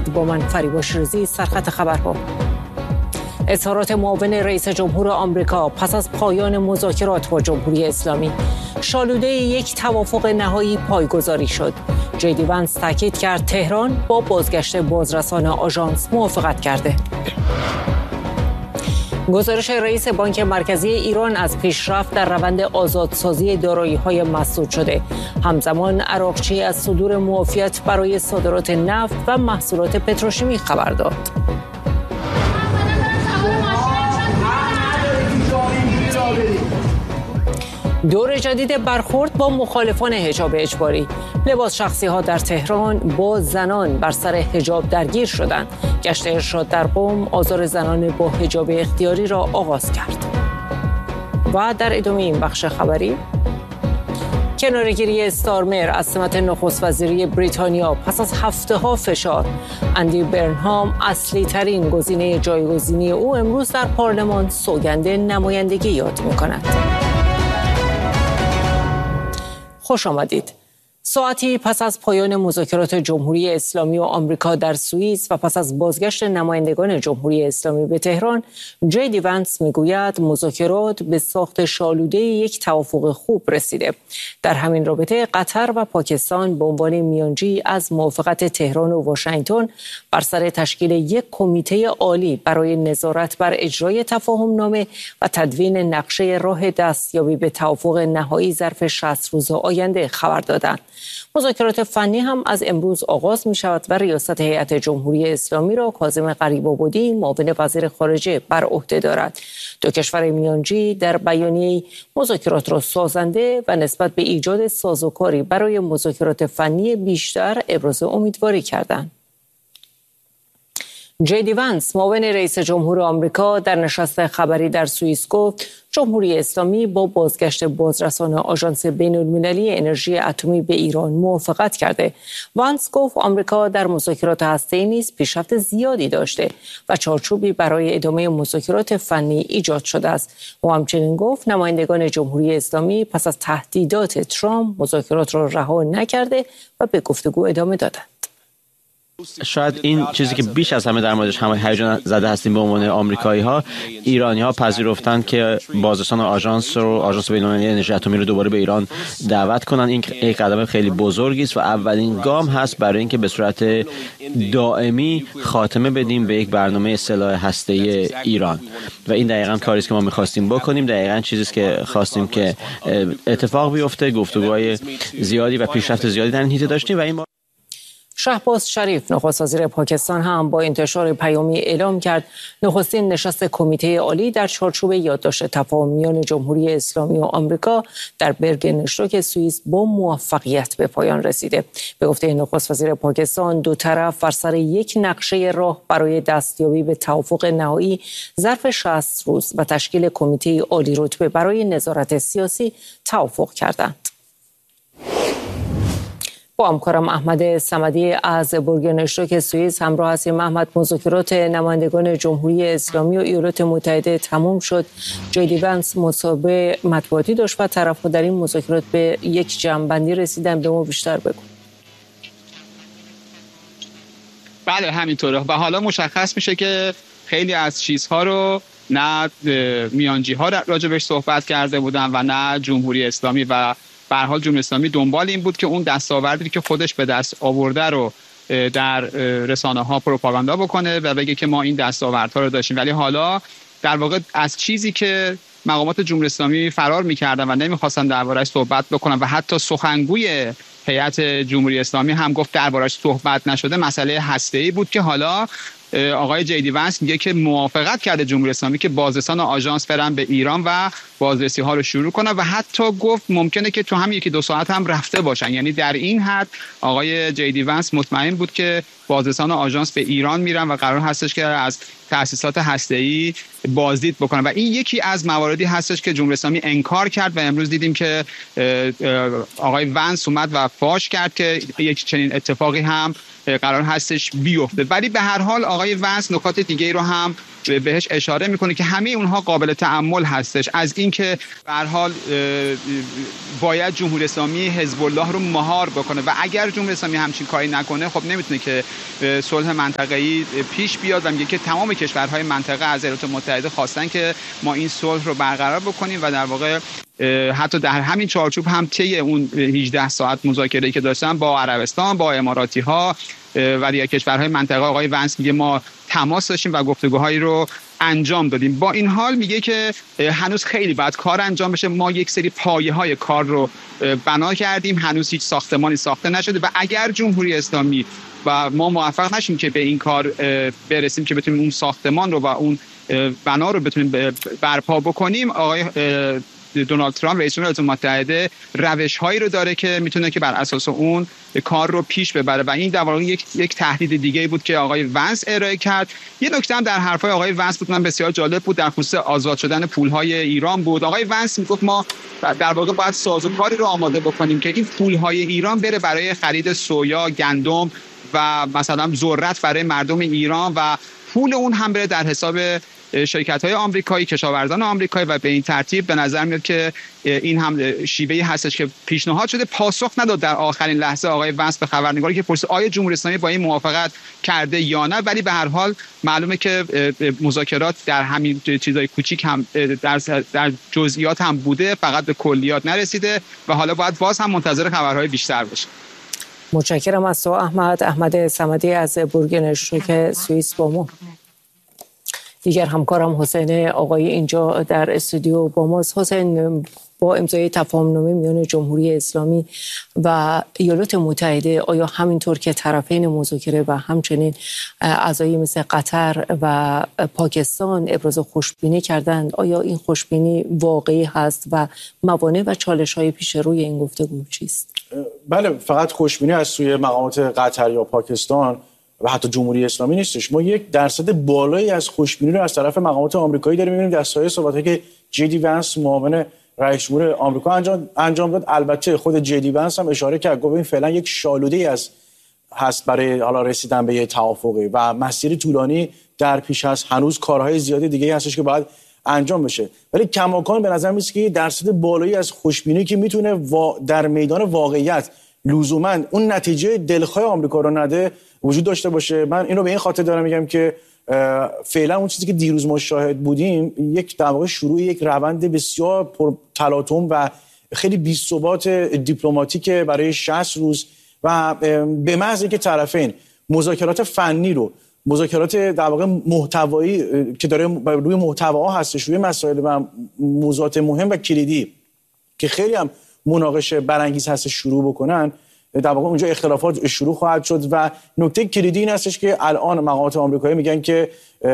باشید. با من فریبا شیرازی. سرخط خبرها: اظهارات معاون رئیس جمهور آمریکا پس از پایان مذاکرات با جمهوری اسلامی. شالوده یک توافق نهایی پایگذاری شد. جیدی ونس تاکید کرد تهران با بازگشت بازرسان آژانس موافقت کرده. گزارش رئیس بانک مرکزی ایران از پیشرفت در روند آزادسازی دارایی‌های مسدود شده. همزمان عراقچی از صدور معافیت برای صادرات نفت و محصولات پتروشیمی خبر داد. دور جدید برخورد با مخالفان حجاب اجباری. لباس شخصی ها در تهران با زنان بر سر حجاب درگیر شدند. گشت ارشاد در قم آزار زنان با حجاب اختیاری را آغاز کرد. و در ادامه این بخش خبری، کناره‌گیری استارمر از سمت نخست وزیری بریتانیا پس از هفته‌ها فشار. اندی برنهام اصلی ترین گزینه جایگزینی او امروز در پارلمان سوگند نمایندگی یاد می‌کند. خوش آمدید. ساعتی پس از پایان مذاکرات جمهوری اسلامی و آمریکا در سوئیس و پس از بازگشت نمایندگان جمهوری اسلامی به تهران، جیدی ونس میگوید مذاکرات به ساخت شالوده یک توافق خوب رسیده. در همین رابطه قطر و پاکستان به عنوان میانجی از موافقت تهران و واشنگتن بر سر تشکیل یک کمیته عالی برای نظارت بر اجرای تفاهم نامه و تدوین نقشه راه دستیابی به توافق نهایی ظرف 60 روز آینده خبر دادند. مذاکرات فنی هم از امروز آغاز می شود و ریاست هیئت جمهوری اسلامی را کاظم غریب‌آبادی معاون وزیر خارجه بر عهده دارد. دو کشور میانجی در بیانیه مذاکرات را سازنده و نسبت به ایجاد سازوکاری برای مذاکرات فنی بیشتر ابراز امیدواری کردند. جیدی ونس معاون رئیس جمهور آمریکا در نشست خبری در سوئیس گفت جمهوری اسلامی با بازگشت بازرسان آژانس بین‌المللی انرژی اتمی به ایران موافقت کرده. ونس گفت آمریکا در مذاکرات هسته‌ای نیز پیشرفت زیادی داشته و چارچوبی برای ادامه مذاکرات فنی ایجاد شده است. او همچنین گفت نمایندگان جمهوری اسلامی پس از تهدیدات ترامپ مذاکرات را رها نکرده و به گفتگو ادامه دادند. شاید این چیزی که بیش از همه در موردش همه هیجان زده هستیم به عنوان آمریکایی‌ها، ایرانی‌ها پذیرفتند که بازرسان آژانس بین‌المللی انرژی اتمی رو دوباره به ایران دعوت کنند. این یک قدم خیلی بزرگی است و اولین گام هست برای اینکه به صورت دائمی خاتمه بدیم به یک برنامه سلاح هسته‌ای ایران و این دقیقاً کاری است که ما می‌خواستیم بکنیم. دقیقاً چیزی است که خواستیم که اتفاق بیفته. گفتگوهای زیادی و پیشرفت زیادی در این حیطه داشتیم و این شهباز شریف نخست وزیر پاکستان هم با انتشار پیامی اعلام کرد نخستین نشست کمیته عالی در چارچوب یادداشت تفاهم میان جمهوری اسلامی و آمریکا در برگن-اشتراک سوئیس با موفقیت به پایان رسیده. به گفته نخست وزیر پاکستان دو طرف بر سر یک نقشه راه برای دستیابی به توافق نهایی ظرف 60 روز و تشکیل کمیته عالی رتبه برای نظارت سیاسی توافق کردند. با همکارم احمد صمدی از برگن-اشتراک سوئیس همراه هستیم. احمد، مذاکرات نمایندگان جمهوری اسلامی و ایالات متحده تمام شد. جیدی ونس مصاحبه مطبوعاتی داشت و طرف‌ها در این مذاکرات به یک جمع‌بندی رسیدن. به ما بیشتر بگو. بله همینطوره و حالا مشخص میشه که خیلی از چیزها رو نه میانجی‌ها راجبش صحبت کرده بودن و نه جمهوری اسلامی و به هر حال جمهوری اسلامی دنبال این بود که اون دستاوردی که خودش به دست آورده رو در رسانه‌ها پروپاگاندا بکنه و بگه که ما این دستاوردها رو داشتیم، ولی حالا در واقع از چیزی که مقامات جمهوری اسلامی فرار می‌کردن و نمی‌خواستن درباره‌اش صحبت بکنن و حتی سخنگوی هیئت جمهوری اسلامی هم گفت درباره‌اش صحبت نشده، مسئله هسته‌ای بود که حالا آقای جیدی ونس میگه که موافقت کرده جمهوری اسلامی که بازرسان آژانس برن به ایران و بازرسی ها رو شروع کنن و حتی گفت ممکنه که تو هم یکی دو ساعت هم رفته باشن. یعنی در این حد آقای جیدی ونس مطمئن بود که بازرسان آژانس به ایران میرن و قرار هستش که از تأسیسات هسته‌ای بازدید بکنن و این یکی از مواردی هستش که جمهوری اسلامی انکار کرد و امروز دیدیم که آقای ونس اومد و فاش کرد که یک چنین اتفاقی هم قرار هستش بیفته. ولی به هر حال آقای ونس نکات دیگه رو هم بهش اشاره میکنه که همه اونها قابل تأمل هستش، از اینکه به هر حال باید جمهوری اسلامی حزب الله رو مهار بکنه و اگر جمهوری اسلامی همچین کاری نکنه خب نمیتونه که صلح منطقه‌ای پیش بیاد و میگه که تمام کشورهای منطقه از ایالات متحده خواستن که ما این صلح رو برقرار بکنیم و در واقع حتی در همین چارچوب هم طی اون 18 ساعت مذاکره‌ای که داشتن با عربستان، با اماراتی‌ها و دیگر کشورهای منطقه، آقای ونس میگه ما تماس داشتیم و گفتگوهایی رو انجام دادیم. با این حال میگه که هنوز خیلی باید کار انجام بشه، ما یک سری پایه‌های کار رو بنا کردیم، هنوز هیچ ساختمانی ساخته نشده و اگر جمهوری اسلامی و ما موفق نشیم که به این کار برسیم که بتونیم اون ساختمان رو و اون بنا رو بتونیم برپا بکنیم، آقای دونالد ترامپ رئیس جمهور ایالات متحده روش‌هایی رو داره که میتونه که بر اساس اون کار رو پیش ببره و این در واقع یک تهدید دیگه بود که آقای ونس ارائه کرد. یه نکته هم در حرفای آقای ونس بود من بسیار جالب بود، در خصوص آزاد شدن پول‌های ایران بود. آقای ونس میگفت ما در واقع باید سازوکاری رو آماده بکنیم که این پول‌های ایران بره برای خرید سویا، گندم و مثلا ذرت برای مردم ایران و پول اون هم بره در حساب شرکت‌های آمریکایی، کشاورزان آمریکایی و به این ترتیب به نظر میاد که این هم شیوهی هستش که پیشنهاد شده. پاسخ نداد در آخرین لحظه آقای ونس به خبرنگاری که پرسید آیا جمهوری اسلامی با این موافقت کرده یا نه، ولی به هر حال معلومه که مذاکرات در همین چیزای کوچیک هم در جزئیات هم بوده، فقط به کلیات نرسیده و حالا باید باز هم منتظر خبرهای بیشتر باشیم. متشکرم از تو احمد صمدی از بورگنشتوک سوئیس با ما. دیگر همکارم حسین آقایی اینجا در استودیو با ماست. حسین، با امضای تفاهمنامه میان جمهوری اسلامی و ایالات متحده آیا همینطور که طرفین مذاکره و همچنین اعضایی مثل قطر و پاکستان ابراز خوشبینی کردند، آیا این خوشبینی واقعی هست و موانع و چالش‌های پیش روی این گفتگو چیست؟ بله، فقط خوشبینی از سوی مقامات قطر یا پاکستان و حتی جمهوری اسلامی نیستش. ما یک درصد بالایی از خوشبینی رو از طرف مقامات آمریکایی داریم می‌بینیم در سایه صحبت‌هایی که جی ونس معاون رئیس جمهور آمریکا انجام داد. البته خود جی ونس هم اشاره کرد، گفت این فعلا یک شالوده‌ای هست برای حالا رسیدن به یک توافقی و مسیر طولانی در پیش است. هنوز کارهای زیادی دیگه هستش که باید انجام بشه، ولی کماکان به نظر میاد که درصد بالایی از خوشبینی که میتونه در میدان واقعیت لزوما اون نتیجه دلخواه آمریکا رو نده وجود داشته باشه. من اینو به این خاطر دارم میگم که فعلا اون چیزی که دیروز ما شاهد بودیم یک در واقع شروع یک روند بسیار پر تلاطم و خیلی بی‌ثبات دیپلماتیک برای 60 روز و به محض اینکه طرفین مذاکرات فنی رو، مذاکرات در واقع محتوایی که داره روی محتوا هستش، روی مسائل و موضوعات مهم و کلیدی که خیلی هم مناقشه برانگیز هست شروع بکنن، در واقع اونجا اختلافات شروع خواهد شد و نکته کلیدی این هستش که الان مقامات آمریکایی میگن که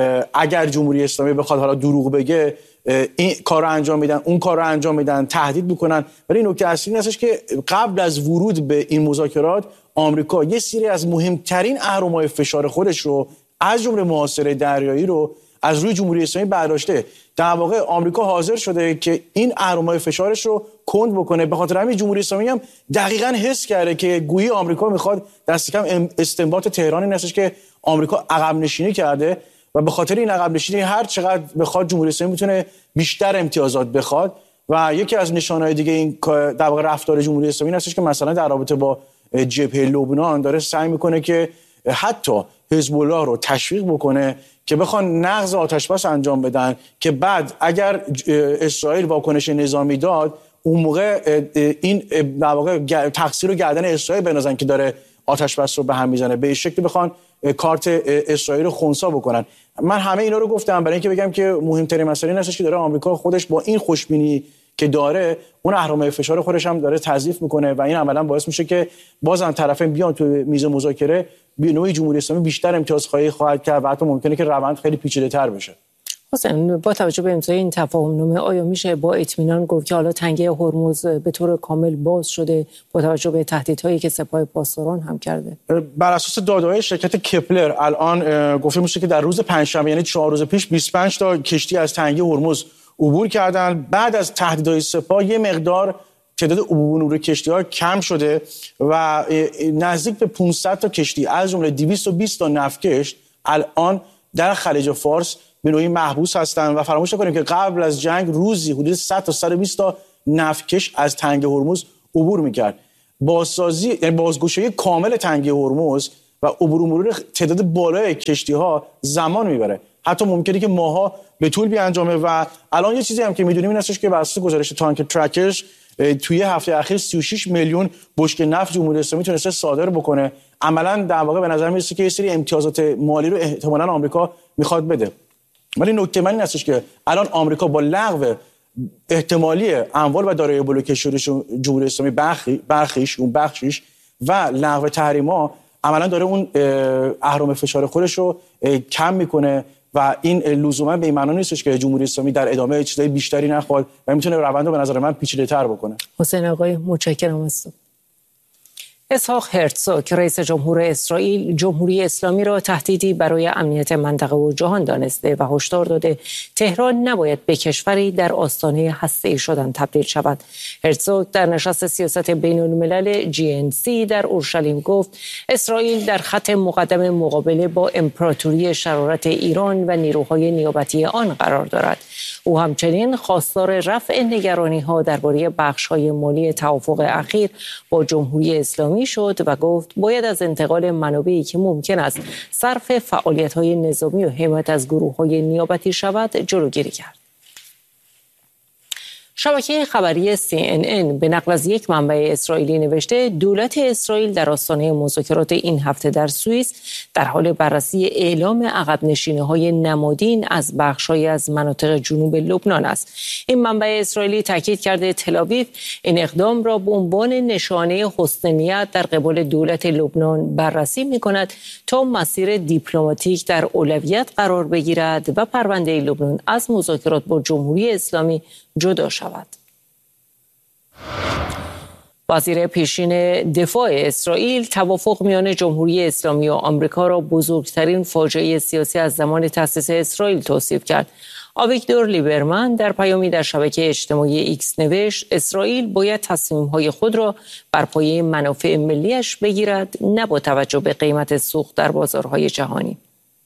اگر جمهوری اسلامی بخواد حالا دروغ بگه این کار رو انجام میدن، اون کار رو انجام میدن، تهدید میکنن. ولی نکته اصلی این هستش که قبل از ورود به این مذاکرات آمریکا یه سری از مهمترین اهرم‌های فشار خودش رو از جمله محاصره دریایی رو از روی جمهوری اسلامی برداشته. در واقع آمریکا حاضر شده که این اهرم‌های فشارش رو کند بکنه. به خاطر همین جمهوری اسلامی هم دقیقاً حس کرده که گویی آمریکا میخواد دست کم استنباط تهران این هستش که آمریکا عقب نشینی کرده و به خاطر این عقب نشینی هر چقدر بخواد جمهوری اسلامی میتونه بیشتر امتیازات بخواد. و یکی از نشانه‌های دیگه این در واقع رفتار جمهوری اسلامی این هستش که مثلا در رابطه با جبهه لبنان داره سعی میکنه که حتی حزب الله رو تشویق بکنه که بخوان نقض آتشبس انجام بدن که بعد اگر اسرائیل واکنش نظامی داد اون موقع این در واقع تقصیر رو گردن اسرائیل بندازن که داره آتشبس رو به هم میزنه، به شکلی بخوان کارت اسرائیل رو خنثی بکنن. من همه اینا رو گفتم برای اینکه بگم که مهمترین مسئله این هستش که داره آمریکا خودش با این خوشبینی که داره اون اهرم‌های فشار خودش هم داره تضعیف میکنه و این عملاً باعث میشه که بازم طرفین بیان تو میز مذاکره به نوعی جمهوری اسلامی بیشتر امتیاز خواهی خواهد کرد و حتی ممکنه که روند خیلی پیچیده‌تر بشه. حسین، با توجه به امضای این تفاهمنامه آیا میشه با اطمینان گفت که حالا تنگه هرمز به طور کامل باز شده با توجه به تهدیدهایی که سپاه پاسداران هم کرده؟ بر اساس داده‌های شرکت کپلر الان گفته میشه که در روز پنجشنبه یعنی 4 روز پیش 25 تا کشتی از تنگه هرمز عبور کردن. بعد از تهدیدهای سپاه یه مقدار تعداد عبور کشتی‌ها کم شده و نزدیک به 500 تا کشتی از جمله 220 تا نفتکش الان در خلیج فارس به نوعی محبوس هستند و فراموش نکنیم که قبل از جنگ روزی حدود 100 تا 120 تا نفتکش از تنگه هرمز عبور می‌کرد. بازسازی یعنی بازگشایی کامل تنگه هرمز و عبور و مرور تعداد بالای کشتی‌ها زمان میبره. حتی ممکنه که ماها به طول بیانجامه و الان یه چیزی هم که میدونیم این هستش که بر اساس گزارش تانکر ترکرز توی هفته اخیر 36 میلیون بشکه نفت جمهوری اسلامی تونسته صادر بکنه. عملاً در واقع به نظر میرسه که یه سری امتیازات مالی رو احتمالاً آمریکا میخواد بده. ولی نکته من این هستش که الان آمریکا با لغو احتمالی اموال و دارایی بلوکه شده جمهوری اسلامی بخشیش و لغو تحریم‌ها عملاً داره اون اهرم فشار خودش رو کم میکنه و این لزوما به این معنا نیستش که جمهوری اسلامی در ادامه چیزای بیشتری نخواد و میتونه روند رو به نظر من پیچیده‌تر بکنه. حسین آقای متشکرم از اسحاق هرتزوگ رئیس جمهور اسرائیل جمهوری اسلامی را تهدیدی برای امنیت منطقه و جهان دانسته و هشدار داده تهران نباید به کشوری در آستانه هسته‌ای شدن تبدیل شود. هرتزوگ در نشست سیاست بین‌الملل GNC در اورشلیم گفت اسرائیل در خط مقدم مقابله با امپراتوری شرارت ایران و نیروهای نیابتی آن قرار دارد. او همچنین خواستار رفع نگرانی‌ها درباره بخش‌های مالی توافق اخیر با جمهوری اسلامی شد و گفت باید از انتقال منابعی که ممکن است صرف فعالیت‌های نظامی و حمایت از گروه‌های نیابتی شود جلوگیری کرد. شبکه خبری CNN به نقل از یک منبع اسرائیلی نوشته دولت اسرائیل در آستانه مذاکرات این هفته در سوئیس در حال بررسی اعلام عقب نشینی‌های نمادین از بخش‌هایی از مناطق جنوب لبنان است. این منبع اسرائیلی تاکید کرده تل‌آویو این اقدام را به عنوان نشانه حسن نیت در قبال دولت لبنان بررسی می‌کند تا مسیر دیپلماتیک در اولویت قرار بگیرد و پرونده لبنان از مذاکرات با جمهوری اسلامی جدا شود. وزیر پیشین دفاع اسرائیل توافق میان جمهوری اسلامی و آمریکا را بزرگترین فاجعه سیاسی از زمان تأسیس اسرائیل توصیف کرد. آویگدور لیبرمن در پیامی در شبکه اجتماعی ایکس نوشت اسرائیل باید تصمیم‌های خود را بر پایه منافع ملی‌اش بگیرد نه با توجه به قیمت سوخت در بازارهای جهانی.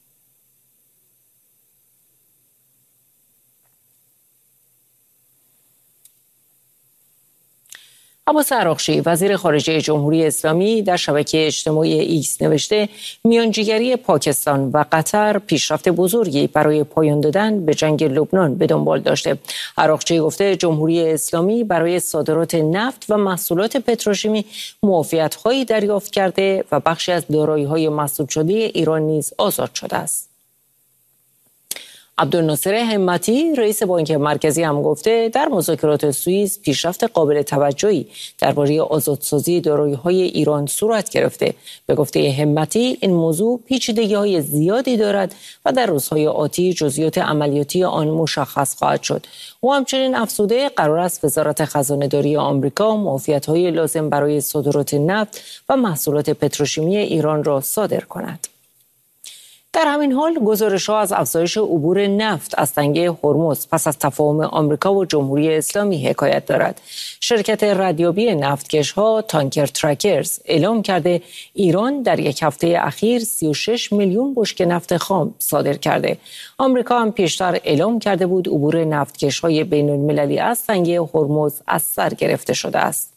عباس عراقچی وزیر خارجه جمهوری اسلامی در شبکه اجتماعی ایکس نوشته میانجیگری پاکستان و قطر پیشرفت بزرگی برای پایان دادن به جنگ لبنان به دنبال داشته. عراقچی گفته جمهوری اسلامی برای صادرات نفت و محصولات پتروشیمی معافیت‌هایی دریافت کرده و بخشی از دارایی‌های مسدود شده ایران نیز آزاد شده است. عبدالناصر همتی رئیس بانک مرکزی هم گفته در مذاکرات سوئیس پیشرفت قابل توجهی درباره آزادسازی دارایی‌های ایران صورت گرفته. به گفته همتی این موضوع پیچیدگی‌های زیادی دارد و در روزهای آتی جزئیات عملیاتی آن مشخص خواهد شد. او همچنین افزوده قرار است وزارت خزانه‌داری آمریکا معافیت‌های لازم برای صادرات نفت و محصولات پتروشیمی ایران را صادر کند. در همین حال گزارش‌ها از افزایش عبور نفت از تنگه هرمز پس از تفاهم آمریکا و جمهوری اسلامی حکایت دارد. شرکت ردیابی نفتکش‌ها تانکر ترکرز اعلام کرده ایران در یک هفته اخیر 36 میلیون بشکه نفت خام صادر کرده. آمریکا هم پیشتر اعلام کرده بود عبور نفتکش‌های بین‌المللی از تنگه هرمز از سر گرفته شده است.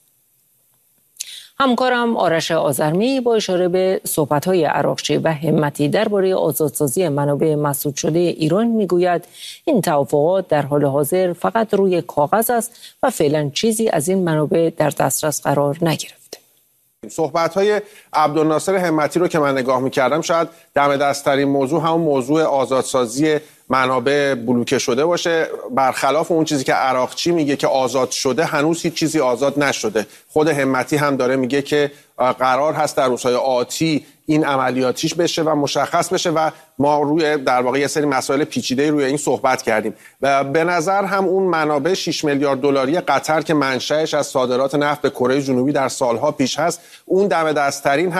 همکارم آرش آذرمی با اشاره به صحبت‌های عراقچی و همتی درباره آزادسازی منابع مسدود شده ایران میگوید این توافقات در حال حاضر فقط روی کاغذ است و فعلا چیزی از این منابع در دسترس قرار نگرفته. صحبت‌های عبدالناصر همتی رو که من نگاه می‌کردم شاید دم دست‌ترین موضوع همون موضوع آزادسازی منابع بلوکه شده باشه، برخلاف اون چیزی که عراقچی میگه که آزاد شده هنوز هیچ چیزی آزاد نشده. خود همتی هم داره میگه که قرار هست در روزهای آتی این عملیاتیش بشه و مشخص بشه و ما روی در واقع یه سری مسائل پیچیده روی این صحبت کردیم و به نظر هم اون منابع 6 میلیارد دلاری قطر که منشأش از صادرات نفت به کره جنوبی در سالها پیش هست اون دم دستترین هست.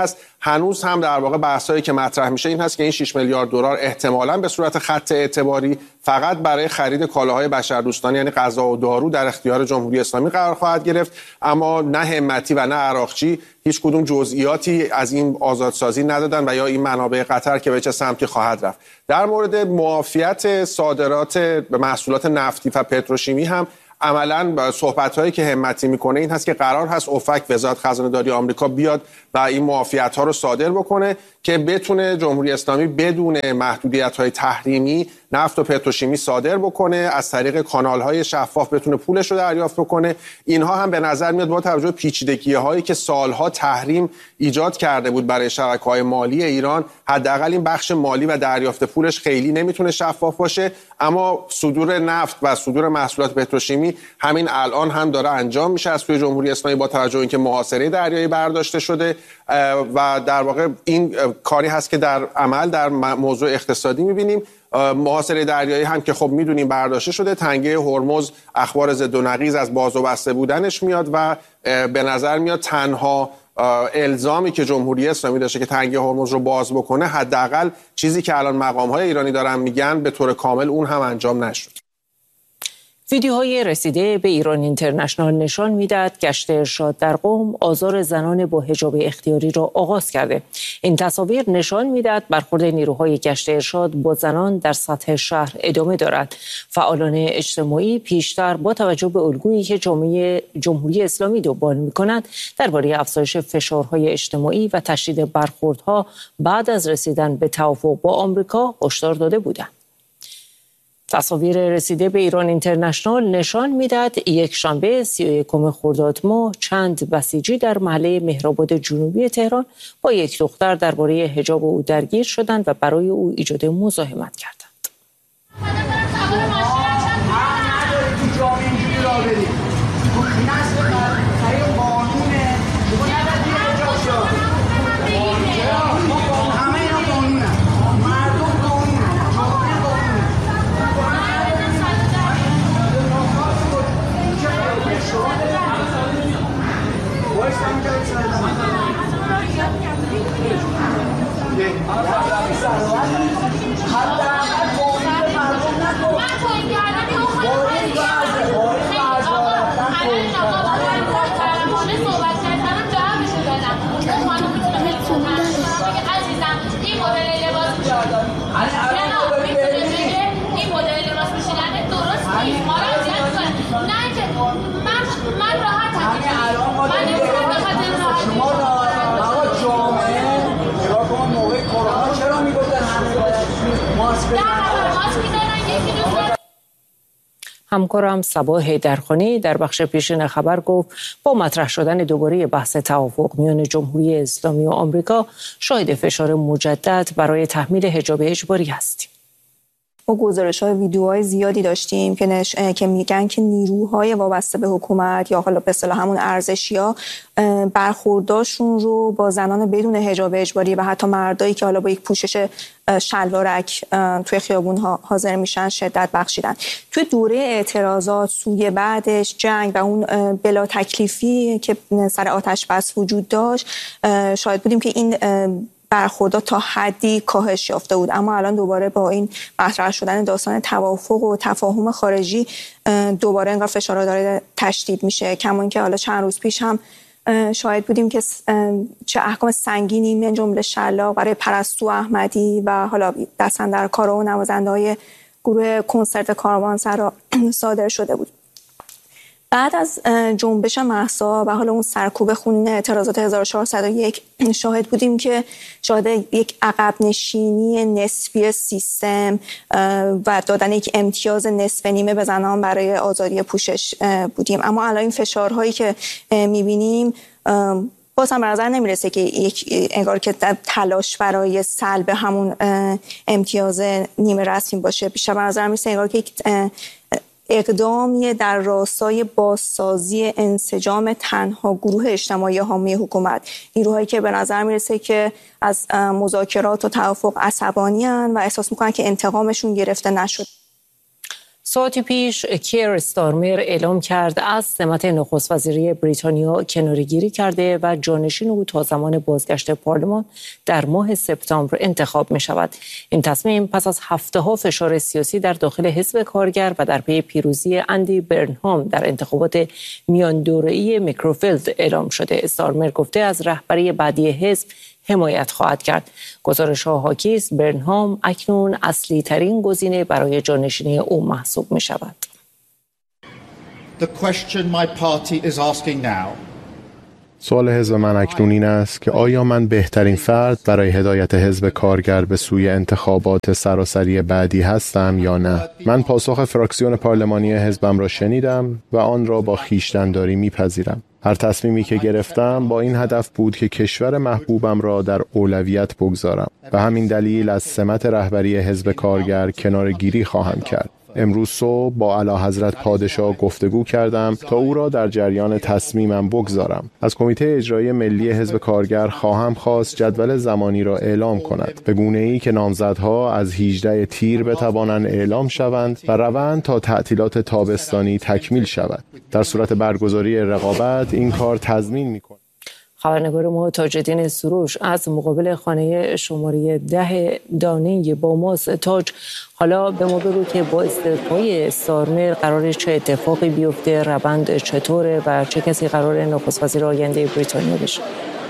هنوز هم در واقع بحثایی که مطرح میشه این هست که این 6 میلیارد دلار احتمالاً به صورت خط اعتباری فقط برای خرید کالاهای بشردوستانه یعنی غذا و دارو در اختیار جمهوری اسلامی قرار خواهد گرفت، اما نه همتی و نه عراقچی هیچ کدوم جزئیاتی از این آزادسازی ندادن و یا این منابع قطر که به چه سمتی خواهد رفت. در مورد معافیت صادرات محصولات نفتی و پتروشیمی هم عملاً صحبت‌هایی که همتی میکنه این هست که قرار هست اوفک وزارت خزانه‌داری آمریکا بیاد و این معافیت‌ها رو صادر بکنه که بتونه جمهوری اسلامی بدون محدودیت‌های تحریمی نفت و پتروشیمی صادر بکنه، از طریق کانال‌های شفاف بتونه پولش رو دریافت بکنه. اینها هم به نظر میاد با توجه به پیچیدگی‌هایی که سالها تحریم ایجاد کرده بود برای شبکه‌های مالی ایران، حداقل این بخش مالی و دریافت پولش خیلی نمیتونه شفاف باشه، اما صدور نفت و صدور محصولات پتروشیمی همین الان هم داره انجام میشه از سوی جمهوری اسلامی با توجه به اینکه محاصره دریایی برداشته شده و در واقع این کاری هست که در عمل در موضوع اقتصادی میبینیم. محاصره دریایی هم که خب میدونیم برداشته شده، تنگه هرمز اخبار ضد و نقیض از باز و بسته بودنش میاد و به نظر میاد تنها الزامی که جمهوری اسلامی داشته که تنگه هرمز رو باز بکنه، حداقل چیزی که الان مقام‌های ایرانی دارن میگن به طور کامل اون هم انجام نشد. ویدیوهای رسیده به ایران اینترنشنال نشان میدهد گشت ارشاد در قم آزار زنان با حجاب اختیاری را آغاز کرده. این تصاویر نشان میدهد برخورد نیروهای گشت ارشاد با زنان در سطح شهر ادامه دارد. فعالان اجتماعی پیشتر با توجه به الگویی که جامعه جمهوری اسلامی دنبال می‌کند درباره افزایش فشارهای اجتماعی و تشدید برخوردها بعد از رسیدن به توافق با آمریکا هشدار داده بودند. تصاویر رسیده به ایران اینترنشنال نشان میدهد یک شنبه 31 خرداد ماه چند بسیجی در محله مهرآباد جنوبی تهران با یک دختر درباره حجاب او درگیر شدند و برای او ایجاد مزاحمت کردند. همکارم صبا حیدرخانی در بخش پیشین خبر گفت با مطرح شدن دوباره بحث توافق میان جمهوری اسلامی و آمریکا شاهد فشار مجدد برای تحمیل حجاب اجباری هستیم. ما گزارش‌های ویدیوهای زیادی داشتیم که میگن که نیروهای وابسته به حکومت یا حالا به اصطلاح همون ارزشی‌ها برخورداشون رو با زنان بدون حجاب اجباری و حتی مردایی که حالا با یک پوشش شلوارک توی خیابون‌ها حاضر میشن شدت بخشیدن. توی دوره اعتراضات سوی بعدش جنگ و اون بلا تکلیفی که سر آتش بس وجود داشت شاهد بودیم که این برخوردات تا حدی کاهش یافته بود، اما الان دوباره با این مطرح شدن داستان توافق و تفاهم خارجی دوباره انگار فشارها داره تشدید میشه. کما اینکه حالا چند روز پیش هم شاهد بودیم که چه احکام سنگینی من جمله شلاق برای پرستو احمدی و حالا دست‌اندرکار و نوازنده‌های گروه کنسرت کاروانسرا صادر شده بود. بعد از جنبش مهسا و حالا اون سرکوب خونین اعتراضات 1401 شاهد بودیم که شاهد یک عقب نشینی نسبی سیستم و دادن یک امتیاز نصف نیمه به زنان برای آزادی پوشش بودیم. اما الان این فشارهایی که می‌بینیم باز هم به نظر نمیرسه که یک انگار که تلاش برای سلب همون امتیاز نیمه رسمی باشه. بیشتر به نظر میرسه انگار که یک اقدامی در راستای بازسازی انسجام تنها گروه اجتماعی حامی حکومت، نیروهایی که به نظر میرسه که از مذاکرات و توافق عصبانی هستند و احساس میکنن که انتقامشون گرفته نشد. ساعتی پیش کیر استارمر اعلام کرد از سمت نخست وزیری بریتانیا کناره‌گیری کرده و جانشین او تا زمان بازگشت پارلمان در ماه سپتامبر انتخاب می شود. این تصمیم پس از هفته‌ها فشار سیاسی در داخل حزب کارگر و در پی پیروزی اندی برنهام در انتخابات میان دوره‌ای میکروفیلد اعلام شده. استارمر گفته از رهبری بعدی حزب حمایت خواهد کرد. گزارش‌ها حاکی است برنهام اکنون اصلی ترین گزینه برای جانشینی او محسوب می شود. سوال حزب من اکنون این است که آیا من بهترین فرد برای هدایت حزب کارگر به سوی انتخابات سراسری بعدی هستم یا نه؟ من پاسخ فراکسیون پارلمانی حزبم را شنیدم و آن را با خویشتن‌داری میپذیرم. هر تصمیمی که گرفتم با این هدف بود که کشور محبوبم را در اولویت بگذارم. به همین دلیل از سمت رهبری حزب کارگر کناره‌گیری خواهم کرد. امروز صبح با اعلیحضرت پادشاه گفتگو کردم تا او را در جریان تصمیمم بگذارم. از کمیته اجرایی ملی حزب کارگر خواهم خواست جدول زمانی را اعلام کند به گونه‌ای که نامزدها از 18 تیر بتوانند اعلام شوند و روند تا تعطیلات تابستانی تکمیل شود. در صورت برگزاری رقابت این کار تضمین می‌کند. خبرنگار ما تاج‌الدین سروش از مقابل خانه شماره 10 دانه با ماست. تاج، حالا به ما بگو که با استعفای استارمر قراره چه اتفاقی بیفته، روند چطوره و چه کسی قراره نخست وزیر آینده بریتانیا بشه؟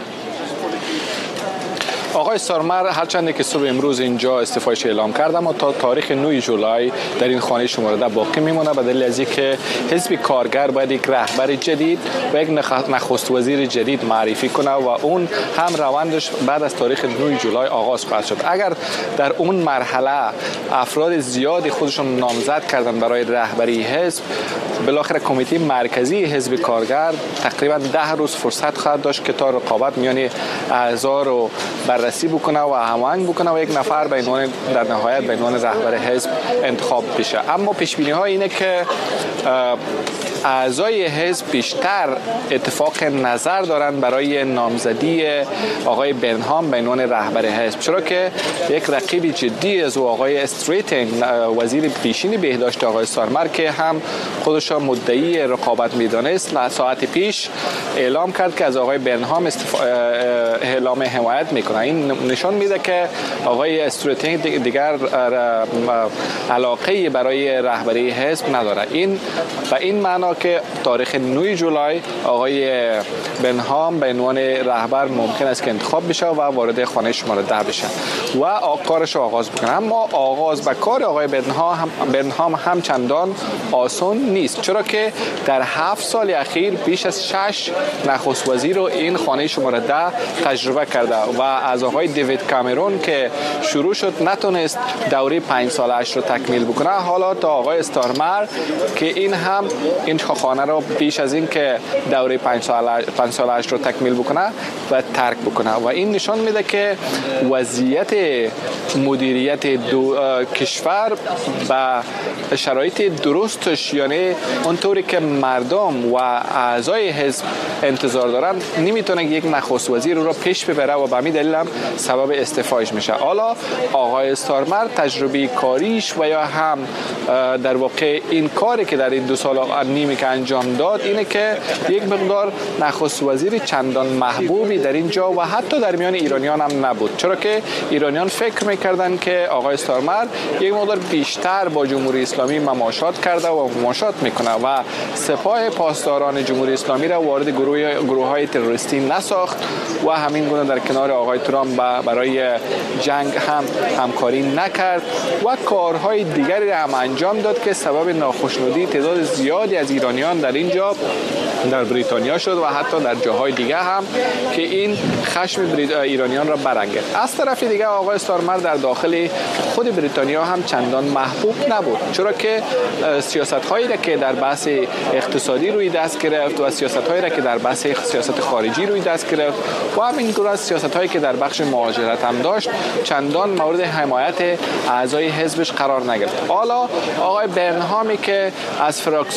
آقای استارمر هرچند که صبح امروز اینجا استعفایش اعلام کرد، اما تا تاریخ 9 جولای در این خانه شماره 10 باقی میمونه به دلیل از اینکه حزب کارگر باید یک رهبر جدید و یک نخست وزیر جدید معرفی کنه و اون هم روندش بعد از تاریخ 9 جولای آغاز خواهد شد. اگر در اون مرحله افراد زیادی خودشون نامزد کردن برای رهبری حزب، بالاخره کمیته مرکزی حزب کارگر تقریبا 10 روز فرصت خواهد داشت که تا رقابت میان اعضا رو بررسی بکنه و هماهنگ بکنه و یک نفر به عنوان در نهایت به عنوان رهبر حزب انتخاب بشه. اما پیش بینی ها اینه که اعضای حزب بیشتر اتفاق نظر دارند برای نامزدی آقای برنهام به عنوان رهبر حزب، چرا که یک رقیب جدی از آقای استریتن، وزیر پیشین بهداشت آقای استارمر که هم خودش مدعی رقابت میدانست، ساعت پیش اعلام کرد که از آقای برنهام اعلام حمایت میکنه. این نشان میده که آقای استریتن دیگر علاقه برای رهبری حزب نداره. این به این معنا که تاریخ 9 جولای آقای برنهام به عنوان رهبر ممکن است که انتخاب بشه و وارد خانه شماره 10 بشه و کارش آغاز بکنه. اما آغاز به کار آقای برنهام هم چندان آسان نیست، چرا که در 7 سال اخیر بیش از 6 نخست وزیر رو این خانه شماره 10 تجربه کرده و از آقای دیوید کامرون که شروع شد نتونست دوره 5 سالش رو تکمیل بکنه، حالا تا آقای استارمر که این هم این خانه رو بیش از این که دوره 5 سالش رو تکمیل بکنه و ترک بکنه و این نشان میده که وضعیت مدیریت کشور و شرایط درستش، یعنی اونطوری که مردم و اعضای حزب انتظار دارن، نمیتونه یک نخست وزیر رو پیش ببره و به همین دلیل هم سبب استعفایش میشه. حالا آقای استارمر تجربه کاریش و یا هم در واقع این کاری که در این 2 سال و نیمی که انجام داد اینه که یک مقدار نخست وزیر چندان محبوبی در اینجا و حتی در میان ایرانیان هم نبود، چرا که ایرانیان فکر میکردن که آقای استارمر یک مقدار بیشتر با جمهوری اسلامی مماشات کرده و مماشات میکنه و سپاه پاسداران جمهوری اسلامی را وارد گروه‌های تروریستی نساخت و همین گونه در کنار آقای ترامپ برای جنگ هم همکاری نکرد و کارهای دیگری را هم انجام داد که سبب ناخوشنودی تعداد زیادی از ایرانیان در اینجا در بریتانیا شد و حتی در جاهای دیگه هم که این خشم ایرانیان را برانگیخت. از طرف دیگه آقای استارمر در داخل خود بریتانیا هم چندان محبوب نبود، چرا که سیاست‌هایی را که در بحث اقتصادی روی دست گرفت و سیاست‌هایی را که در بحث سیاست خارجی روی دست گرفت و همین گونه سیاست‌هایی که در بخش مهاجرت هم داشت چندان مورد حمایت اعضای حزبش قرار نگرفت. حالا آقای برنهامی که از فراکسیون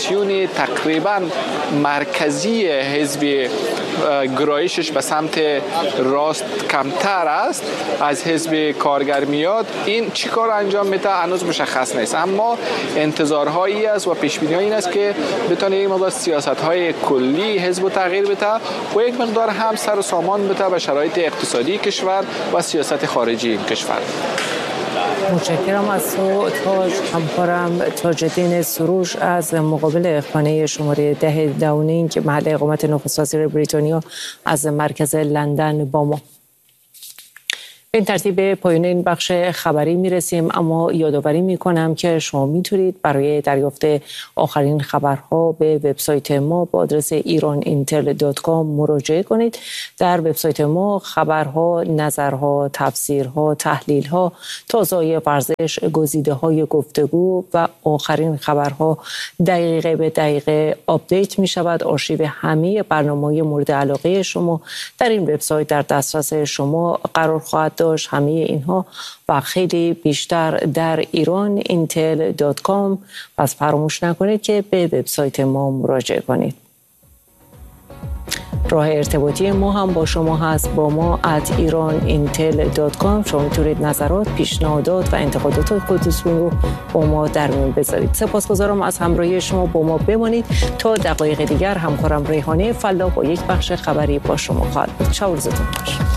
تقریبا مرکزی حزب گرایشش به سمت راست کمتر است از حزب کارگر میاد. این چی کار انجام میده هنوز مشخص نیست، اما انتظارهایی است و پیش‌بینی این است که بتونه این مقدار سیاست‌های کلی حزب تغییر بده و یک مقدار هم سر و سامان بده به شرایط اقتصادی کشور و سیاست خارجی این کشور. متشکرم از تو تاج. همکارم تاج الدین سروش از مقابل خانه شماره 10 داونینگ محل اقامت نخست وزیر بریتانیا از مرکز لندن با ما. به این ترتیب به پایان این بخش خبری میرسیم، اما یادآوری میکنم که شما میتونید برای دریافت آخرین خبرها به وبسایت ما با آدرس iran.intel.com مراجعه کنید. در وبسایت ما خبرها، نظرها، تفسیرها، تحلیلها، تازه‌های ورزش، گزیده‌های گفتگو و آخرین خبرها دقیقه به دقیقه آپدیت می شود. آرشیو همه برنامه‌های مورد علاقه شما در این وبسایت در دسترس شما قرار خواهد داشت. همه اینها و خیلی بیشتر در iran.intel.com. پس فراموش نکنید که به وبسایت ما مراجعه کنید. راه ارتباطی ما هم با شما هست، با ما @iran.intel.com. شما میتونید نظرات، پیشنهادات و انتقادات خودتون رو با ما در میون بذارید. سپاسگزارم از همراهی شما. با ما بمانید تا دقایق دیگر. همکارم ریحانه فلاح با یک بخش خبری با شما خواهد بود. شب و روزتون خوش.